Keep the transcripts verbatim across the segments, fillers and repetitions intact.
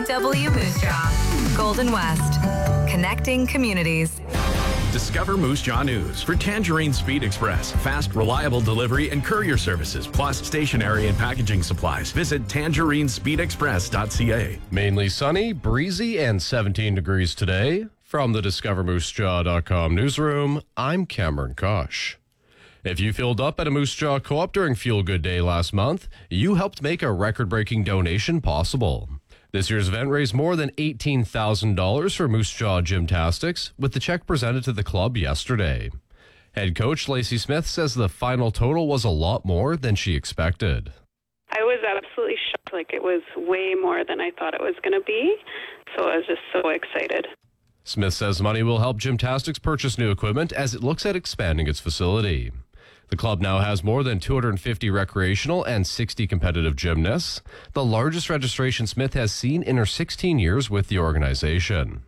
W Moose Jaw, Golden West, connecting communities. Discover Moose Jaw News for Tangerine Speed Express. Fast, reliable delivery and courier services, plus stationery and packaging supplies. Visit tangerine speed express dot c a. Mainly sunny, breezy, and seventeen degrees today. From the discover moose jaw dot com newsroom, I'm Cameron Kosh. If you filled up at a Moose Jaw Co-op during Fuel Good Day last month, you helped make a record-breaking donation possible. This year's event raised more than eighteen thousand dollars for Moose Jaw Gymnastics, with the check presented to the club yesterday. Head coach Lacey Smith says the final total was a lot more than she expected. I was absolutely shocked. Like, it was way more than I thought it was going to be, so I was just so excited. Smith says money will help gymnastics purchase new equipment as it looks at expanding its facility. The club now has more than two hundred fifty recreational and sixty competitive gymnasts, the largest registration Smith has seen in her sixteen years with the organization.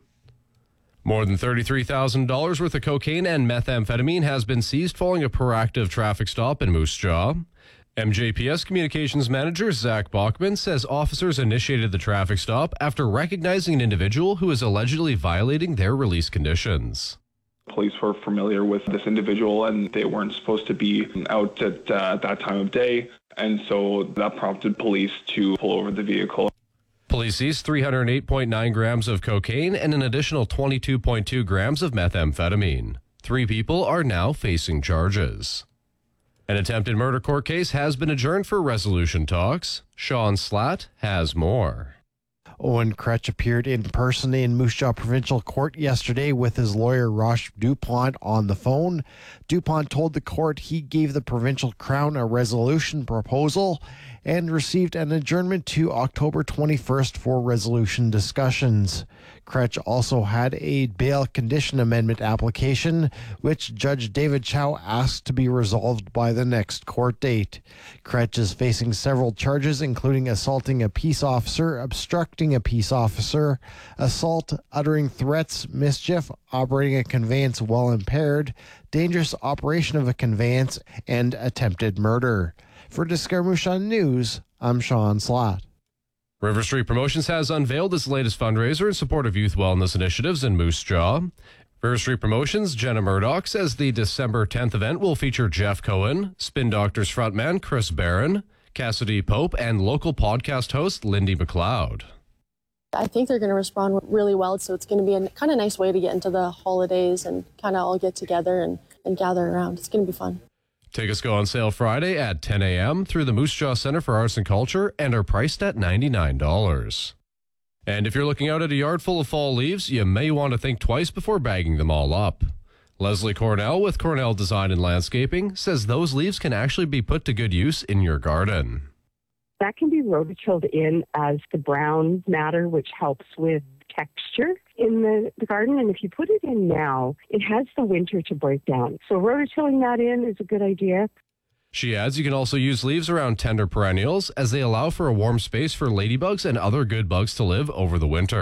More than thirty-three thousand dollars worth of cocaine and methamphetamine has been seized following a proactive traffic stop in Moose Jaw. M J P S Communications Manager Zach Bachman says officers initiated the traffic stop after recognizing an individual who is allegedly violating their release conditions. Police were familiar with this individual and they weren't supposed to be out at uh, that time of day, and so that prompted police to pull over the vehicle. Police seized three hundred eight point nine grams of cocaine and an additional twenty-two point two grams of methamphetamine. Three people are now facing charges. An attempted murder court case has been adjourned for resolution talks. Sean Slatt has more. Owen Kretsch appeared in person in Moose Jaw Provincial Court yesterday with his lawyer Rosh Dupont on the phone. Dupont told the court he gave the Provincial Crown a resolution proposal and received an adjournment to October twenty-first for resolution discussions. Kretsch also had a bail condition amendment application, which Judge David Chow asked to be resolved by the next court date. Kretsch is facing several charges, including assaulting a peace officer, obstructing a peace officer, assault, uttering threats, mischief, operating a conveyance while impaired, dangerous operation of a conveyance, and attempted murder. For Discover Moose Jaw News, I'm Sean Slatt. River Street Promotions has unveiled its latest fundraiser in support of youth wellness initiatives in Moose Jaw. River Street Promotions' Jenna Murdoch says the December tenth event will feature Jeff Cohen, Spin Doctors frontman Chris Barron, Cassidy Pope, and local podcast host Lindy McLeod. I think they're going to respond really well, so it's going to be a kind of nice way to get into the holidays and kind of all get together and, and gather around. It's going to be fun. Tickets go on sale Friday at ten a.m. through the Moose Jaw Center for Arts and Culture and are priced at ninety-nine dollars. And if you're looking out at a yard full of fall leaves, you may want to think twice before bagging them all up. Leslie Cornell with Cornell Design and Landscaping says those leaves can actually be put to good use in your garden. That can be rototilled in as the brown matter, which helps with texture in the, the garden. And if you put it in now, it has the winter to break down. So rototilling that in is a good idea. She adds you can also use leaves around tender perennials as they allow for a warm space for ladybugs and other good bugs to live over the winter.